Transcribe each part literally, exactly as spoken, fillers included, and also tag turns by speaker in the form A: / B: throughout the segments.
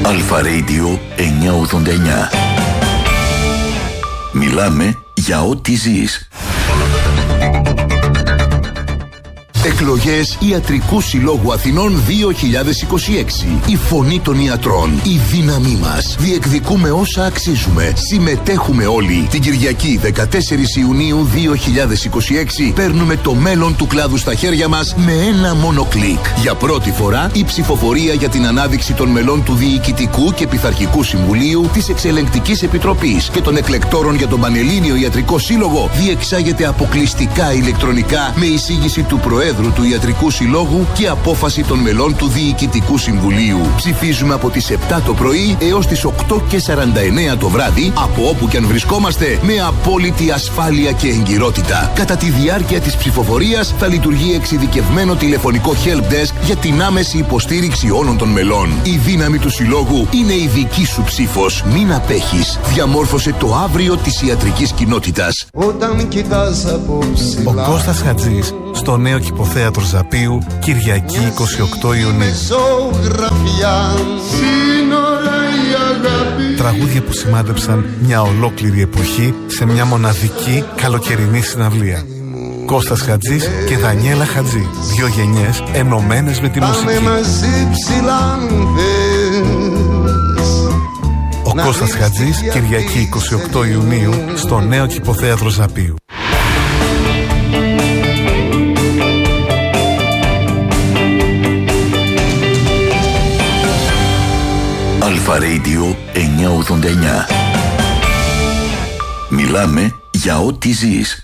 A: Αλφα Radio εννιακόσια ογδόντα εννιά. Μιλάμε για ό,τι ζεις. Εκλογές Ιατρικού Συλλόγου Αθηνών δύο χιλιάδες είκοσι έξι. Η φωνή των ιατρών. Η δύναμή μας. Διεκδικούμε όσα αξίζουμε. Συμμετέχουμε όλοι. Την Κυριακή δεκατέσσερις Ιουνίου δύο χιλιάδες είκοσι έξι παίρνουμε το μέλλον του κλάδου στα χέρια μας με ένα μόνο κλικ. Για πρώτη φορά η ψηφοφορία για την ανάδειξη των μελών του Διοικητικού και Πειθαρχικού Συμβουλίου, της Εξελεγκτικής Επιτροπής και των εκλεκτόρων για τον Πανελλήνιο Ιατρικό Σύλλογο διεξάγεται αποκλειστικά ηλεκτρονικά με εισήγηση του Προέδρου του Ιατρικού Συλλόγου και απόφαση των μελών του Διοικητικού Συμβουλίου. Ψηφίζουμε από τις επτά το πρωί έως τις οκτώ και σαράντα εννέα το βράδυ, από όπου και αν βρισκόμαστε, με απόλυτη ασφάλεια και εγκυρότητα. Κατά τη διάρκεια της ψηφοφορίας θα λειτουργεί εξειδικευμένο τηλεφωνικό help desk για την άμεση υποστήριξη όλων των μελών. Η δύναμη του Συλλόγου είναι η δική σου ψήφος. Μην απέχεις. Διαμόρφωσε το αύριο της ιατρικής κοινότητας.
B: Όταν κοιτάς από ψηλά.
C: Ο Κώστας Χατζής στο νέο Κηποθέατρο Ζαπίου, Κυριακή εικοστή όγδοη Ιουνίου. Τραγούδια που σημάδεψαν μια ολόκληρη εποχή σε μια μοναδική καλοκαιρινή συναυλία. Κώστας Χατζής και Δανιέλα Χατζή. Δύο γενιές ενωμένες με τη μουσική. Ο Κώστας Χατζής, Κυριακή εικοστή όγδοη Ιουνίου, στο νέο Κηποθέατρο Ζαπίου.
A: Αλφα Radio εννιακόσια ογδόντα εννιά. Μιλάμε για ό,τι ζεις.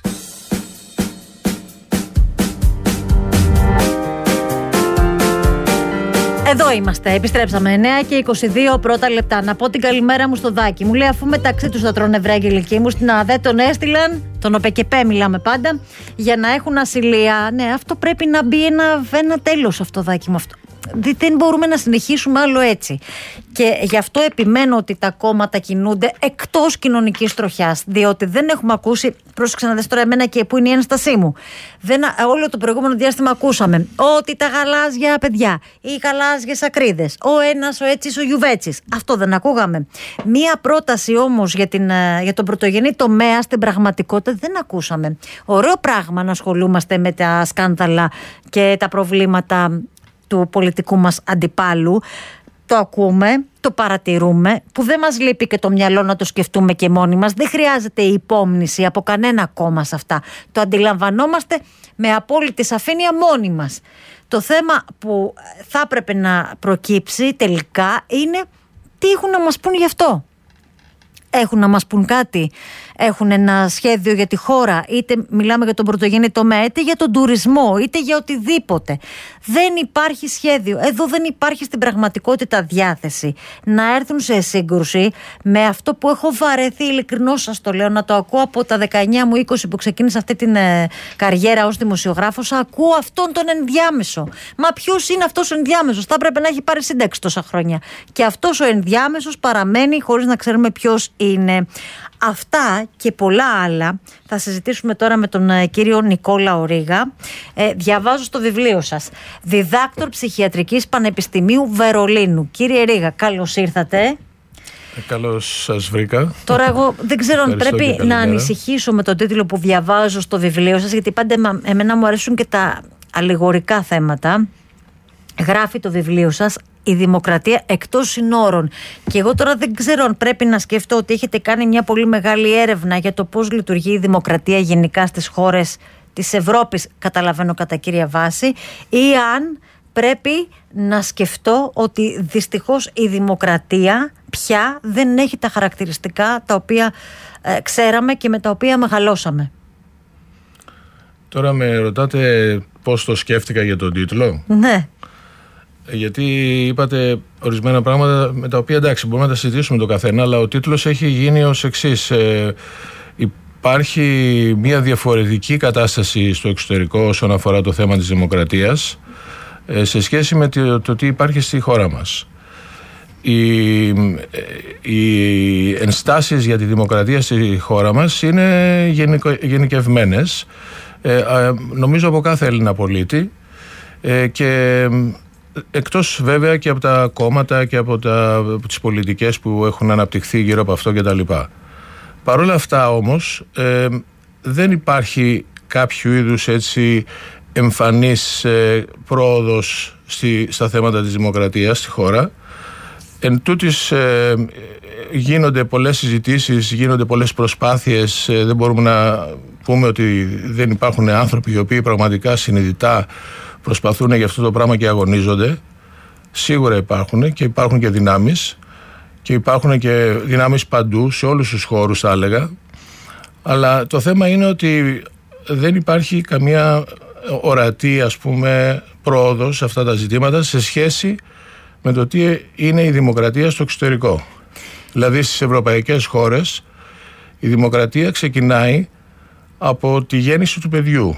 D: Εδώ είμαστε, επιστρέψαμε εννιά και είκοσι δύο πρώτα λεπτά. Να πω την καλημέρα μου στο Δάκη. Μου λέει αφού μεταξύ τους θα τρώνε βράγγελικοί μου, στην ΑΔΕ τον έστειλαν, τον ΟΠΕΚΕΠΕ μιλάμε πάντα, για να έχουν ασυλία. Ναι, αυτό πρέπει να μπει ένα, ένα τέλος αυτό, Δάκη μου, αυτό. Δεν μπορούμε να συνεχίσουμε άλλο έτσι. Και γι' αυτό επιμένω ότι τα κόμματα κινούνται εκτός κοινωνικής τροχιάς. Διότι δεν έχουμε ακούσει. Πρόσεξε να δεις τώρα εμένα και πού είναι η ένστασή μου. Δεν, όλο το προηγούμενο διάστημα ακούσαμε ότι τα γαλάζια παιδιά, οι γαλάζιες ακρίδες, ο ένας, ο έτσις, ο γιουβέτσις. Αυτό δεν ακούγαμε. Μία πρόταση όμως για, την, για τον πρωτογενή τομέα στην πραγματικότητα δεν ακούσαμε. Ωραίο πράγμα να ασχολούμαστε με τα σκάνδαλα και τα προβλήματα του πολιτικού μας αντιπάλου. Το ακούμε, το παρατηρούμε, που δεν μας λείπει και το μυαλό να το σκεφτούμε και μόνοι μας. Δεν χρειάζεται η υπόμνηση από κανένα κόμμα σε αυτά. Το αντιλαμβανόμαστε με απόλυτη σαφήνεια μόνοι μας. Το θέμα που θα έπρεπε να προκύψει τελικά είναι τι έχουν να μας πούν γι' αυτό. Έχουν να μας πούν κάτι, έχουν ένα σχέδιο για τη χώρα, είτε μιλάμε για τον πρωτογενή τομέα, είτε για τον τουρισμό, είτε για οτιδήποτε. Δεν υπάρχει σχέδιο. Εδώ δεν υπάρχει στην πραγματικότητα διάθεση να έρθουν σε σύγκρουση με αυτό που έχω βαρεθεί, ειλικρινώς σας το λέω, να το ακούω από τα δεκαεννιά μου είκοσι που ξεκίνησα αυτή την ε, καριέρα ως δημοσιογράφος. Ακούω αυτόν τον ενδιάμεσο. Μα ποιος είναι αυτός ο ενδιάμεσος? Θα έπρεπε να έχει πάρει σύνταξη τόσα χρόνια. Και αυτός ο ενδιάμεσος παραμένει χωρίς να ξέρουμε ποιος είναι. Αυτά και πολλά άλλα θα συζητήσουμε τώρα με τον ε, κύριο Νικόλα Ορίγα. Ε, διαβάζω στο βιβλίο σας. Διδάκτορ Ψυχιατρικής Πανεπιστημίου Βερολίνου. Κύριε Ρίγα, καλώς ήρθατε.
E: Ε, καλώς σας βρήκα.
D: Τώρα εγώ δεν ξέρω αν πρέπει να ανησυχήσω με τον τίτλο που διαβάζω στο βιβλίο σας, γιατί πάντα εμένα μου αρέσουν και τα αλληγορικά θέματα. Γράφει το βιβλίο σας «Η δημοκρατία εκτός συνόρων». Και εγώ τώρα δεν ξέρω αν πρέπει να σκεφτώ ότι έχετε κάνει μια πολύ μεγάλη έρευνα για το πώς λειτουργεί η δημοκρατία γενικά στις χώρες της Ευρώπης, καταλαβαίνω κατά κύρια βάση, ή αν πρέπει να σκεφτώ ότι δυστυχώς η δημοκρατία πια δεν έχει τα χαρακτηριστικά τα οποία ε, ξέραμε και με τα οποία μεγαλώσαμε.
E: Τώρα με ρωτάτε πώς το σκέφτηκα για τον τίτλο.
D: Ναι.
E: Γιατί είπατε ορισμένα πράγματα με τα οποία εντάξει μπορούμε να τα συζητήσουμε το καθένα, αλλά ο τίτλος έχει γίνει ως εξής. Ε, υπάρχει μια διαφορετική κατάσταση στο εξωτερικό όσον αφορά το θέμα της δημοκρατίας ε, σε σχέση με το, το τι υπάρχει στη χώρα μας. Οι, οι ενστάσεις για τη δημοκρατία στη χώρα μας είναι γενικο, γενικευμένες, ε, νομίζω από κάθε Έλληνα πολίτη, ε, και εκτός βέβαια και από τα κόμματα και από, τα, από τις πολιτικές που έχουν αναπτυχθεί γύρω από αυτό κτλ. Παρ' όλα αυτά όμως ε, δεν υπάρχει κάποιο είδους έτσι εμφανής ε, πρόοδος στη, στα θέματα της δημοκρατίας στη χώρα. Εν τούτης ε, γίνονται πολλές συζητήσεις, γίνονται πολλές προσπάθειες, ε, δεν μπορούμε να πούμε ότι δεν υπάρχουν άνθρωποι οι οποίοι πραγματικά συνειδητά προσπαθούν για αυτό το πράγμα και αγωνίζονται. Σίγουρα υπάρχουν και υπάρχουν και δυνάμεις και υπάρχουν και δυνάμεις παντού, σε όλους τους χώρους θα έλεγα, αλλά το θέμα είναι ότι δεν υπάρχει καμία ορατή ας πούμε πρόοδος σε αυτά τα ζητήματα σε σχέση με το τι είναι η δημοκρατία στο εξωτερικό. Δηλαδή στις ευρωπαϊκές χώρες η δημοκρατία ξεκινάει από τη γέννηση του παιδιού.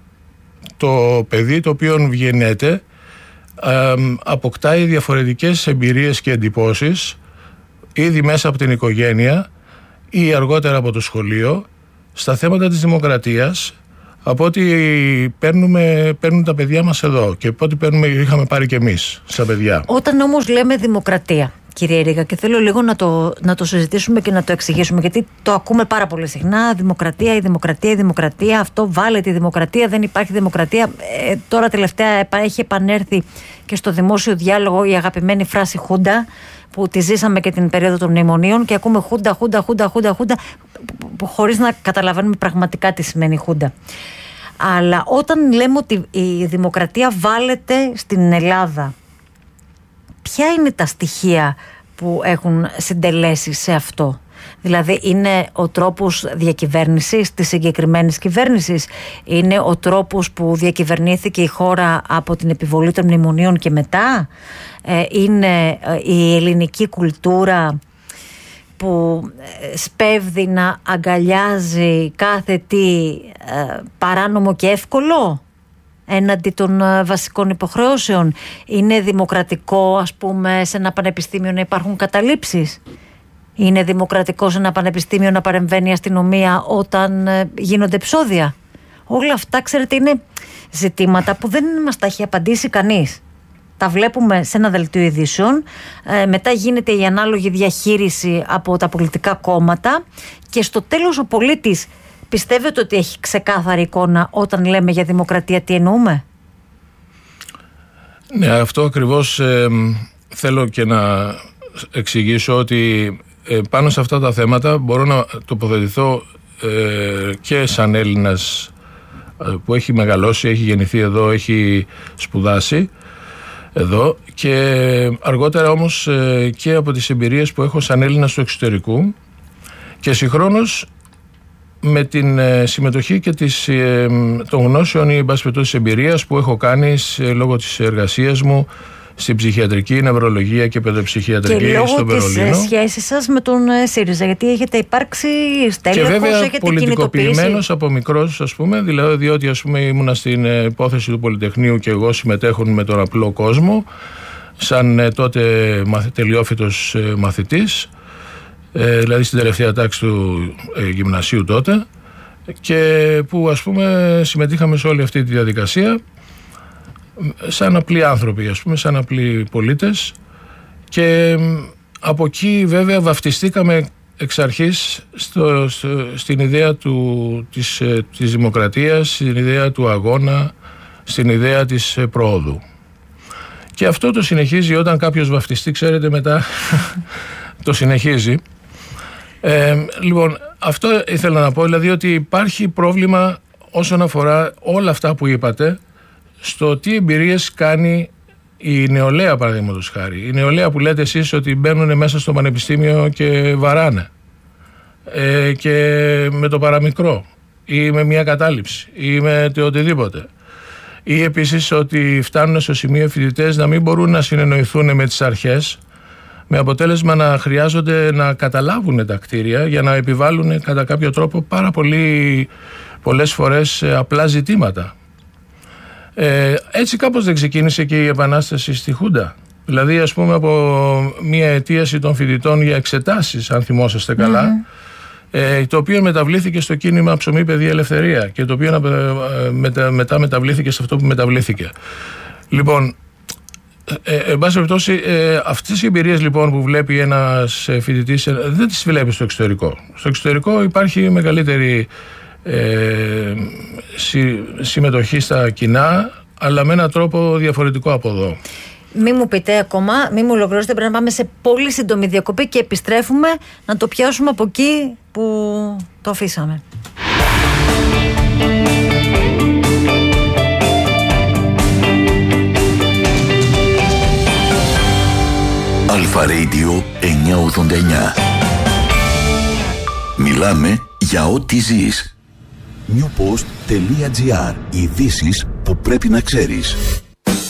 E: Το παιδί το οποίο βγαίνεται ε, αποκτάει διαφορετικές εμπειρίες και εντυπώσεις ήδη μέσα από την οικογένεια ή αργότερα από το σχολείο στα θέματα της δημοκρατίας από ό,τι παίρνουμε, παίρνουν τα παιδιά μας εδώ και από ό,τι παίρνουμε, είχαμε πάρει και εμείς σαν παιδιά.
D: Όταν όμως λέμε δημοκρατία, κύριε Ρήγα, και θέλω λίγο να το, να το συζητήσουμε και να το εξηγήσουμε, γιατί το ακούμε πάρα πολύ συχνά. Δημοκρατία, η δημοκρατία, η δημοκρατία. Αυτό βάλετε η δημοκρατία, δεν υπάρχει δημοκρατία. Ε, τώρα τελευταία έχει επανέρθει και στο δημόσιο διάλογο η αγαπημένη φράση Χούντα, που τη ζήσαμε και την περίοδο των μνημονίων και ακούμε Χούντα, Χούντα, Χούντα, Χούντα, Χούντα, χωρίς να καταλαβαίνουμε πραγματικά τι σημαίνει Χούντα. Αλλά όταν λέμε ότι η δημοκρατία βάλετε στην Ελλάδα, ποια είναι τα στοιχεία που έχουν συντελέσει σε αυτό? Δηλαδή είναι ο τρόπος διακυβέρνησης της συγκεκριμένης κυβέρνησης, είναι ο τρόπος που διακυβερνήθηκε η χώρα από την επιβολή των μνημονίων και μετά, ε, είναι η ελληνική κουλτούρα που σπέβδει να αγκαλιάζει κάθε τι ε, παράνομο και εύκολο έναντι των βασικών υποχρεώσεων. Είναι δημοκρατικό, ας πούμε, σε ένα πανεπιστήμιο να υπάρχουν καταλήψεις? Είναι δημοκρατικό σε ένα πανεπιστήμιο να παρεμβαίνει η αστυνομία όταν γίνονται επεισόδια? Όλα αυτά, ξέρετε, είναι ζητήματα που δεν μας τα έχει απαντήσει κανείς. Τα βλέπουμε σε ένα δελτίο ειδήσεων, ε, μετά γίνεται η ανάλογη διαχείριση από τα πολιτικά κόμματα και στο τέλος ο πολίτης πιστεύετε ότι έχει ξεκάθαρη εικόνα όταν λέμε για δημοκρατία τι εννοούμε?
E: Ναι, αυτό ακριβώς ε, θέλω και να εξηγήσω ότι ε, πάνω σε αυτά τα θέματα μπορώ να τοποθετηθώ ε, και σαν Έλληνας ε, που έχει μεγαλώσει, έχει γεννηθεί εδώ, έχει σπουδάσει εδώ και αργότερα όμως ε, και από τις εμπειρίες που έχω σαν Έλληνας του εξωτερικού και συγχρόνως με την ε, συμμετοχή και της, ε, των γνώσεων ή εν πάση περιπτώσει εμπειρίας που έχω κάνει σε, λόγω της εργασίας μου στην ψυχιατρική, νευρολογία και παιδοψυχιατρική στο Βερολίνο. Και λόγω της
D: σχέσης σας με τον ΣΥΡΙΖΑ, γιατί έχετε υπάρξει στέλεχος,
E: και βέβαια
D: έχετε
E: πολιτικοποιημένος από μικρός, ας πούμε, δηλαδή διότι ας πούμε ήμουνα στην υπόθεση του Πολυτεχνείου και εγώ συμμετέχουν με τον απλό κόσμο σαν ε, τότε τελειόφοιτος ε, μαθητής, ε, δηλαδή στην τελευταία τάξη του ε, γυμνασίου τότε, και που ας πούμε συμμετείχαμε σε όλη αυτή τη διαδικασία σαν απλοί άνθρωποι, ας πούμε, σαν απλοί πολίτες, και από εκεί βέβαια βαφτιστήκαμε εξ αρχής στο, στο, στην ιδέα του, της, της δημοκρατίας, στην ιδέα του αγώνα, στην ιδέα της προόδου. Και αυτό το συνεχίζει όταν κάποιος βαφτιστεί, ξέρετε, μετά το συνεχίζει. Ε, λοιπόν, αυτό ήθελα να πω, δηλαδή ότι υπάρχει πρόβλημα όσον αφορά όλα αυτά που είπατε, στο τι εμπειρίες κάνει η νεολαία, παραδείγματος χάρη. Η νεολαία που λέτε εσείς ότι μπαίνουν μέσα στο πανεπιστήμιο και βαράνε ε, και με το παραμικρό ή με μια κατάληψη ή με το οτιδήποτε, ή επίσης ότι φτάνουν στο σημείο φοιτητές να μην μπορούν να συνεννοηθούν με τις αρχές, με αποτέλεσμα να χρειάζονται να καταλάβουν τα κτίρια για να επιβάλλουν κατά κάποιο τρόπο πάρα πολύ, πολλές φορές απλά ζητήματα. Ε, έτσι κάπως δεν ξεκίνησε και η επανάσταση στη Χούντα? Δηλαδή, ας πούμε, από μια αιτίαση των φοιτητών για εξετάσεις, αν θυμόσαστε καλά, mm-hmm. ε, το οποίο μεταβλήθηκε στο κίνημα Ψωμί, Παιδεία, Ελευθερία, και το οποίο ε, μετα, μετά μεταβλήθηκε σε αυτό που μεταβλήθηκε. Λοιπόν, Ε, εν πάση περιπτώσει, ε, αυτές οι εμπειρίες λοιπόν που βλέπει ένας φοιτητής δεν τις βλέπει στο εξωτερικό. Στο εξωτερικό υπάρχει μεγαλύτερη ε, συ, συμμετοχή στα κοινά, αλλά με έναν τρόπο διαφορετικό από εδώ.
D: Μη μου πείτε ακόμα, μη μου ολοκληρώσετε, πρέπει να πάμε σε πολύ σύντομη διακοπή και επιστρέφουμε να το πιάσουμε από εκεί που το αφήσαμε.
A: Αλφα Radio εννιακόσια ογδόντα εννιά. Μιλάμε για ό,τι ζεις. newpost.gr. Ειδήσεις που πρέπει να ξέρεις.